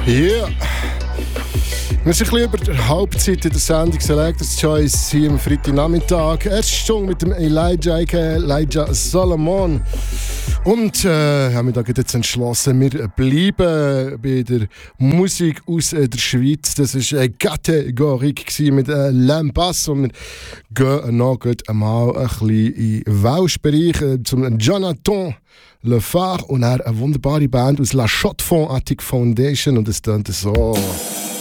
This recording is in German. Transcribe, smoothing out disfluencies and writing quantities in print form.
Ja. Wir sind ein bisschen über der Halbzeit in der Sendung Selector's Choice hier am Freitagnachmittag. Erste Stunde mit dem Elijah Solomon. Und haben wir da jetzt entschlossen, wir bleiben bei der Musik aus der Schweiz. Das war eine Kategorie mit Lampas. Und wir gehen noch einmal ein bisschen in den Welschbereich zum Jonathan Lefar und eine wunderbare Band aus La Chaux-de-Fonds Attic Foundation. Und es tönt so.